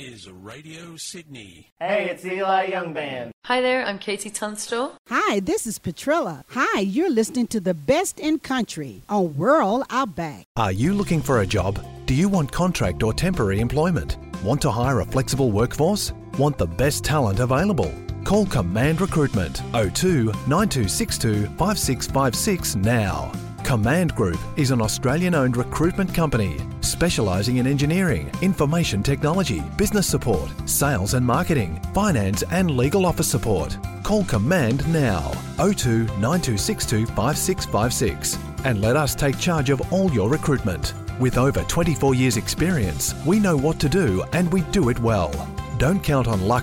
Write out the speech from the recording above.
is Radio Sydney. Hey, it's Eli Young Band. Hi there, I'm Katie Tunstall. Hi, this is Petrilla. Hi, you're listening to the best in country on Whirl Outback. Are you looking for a job? Do you want contract or temporary employment? Want to hire a flexible workforce? Want the best talent available? Call Command Recruitment 02 9262 5656 now. Command Group is an Australian-owned recruitment company specialising in engineering, information technology, business support, sales and marketing, finance and legal office support. Call Command now 02 9262 5656 and let us take charge of all your recruitment. With over 24 years experience, we know what to do and we do it well. Don't count on luck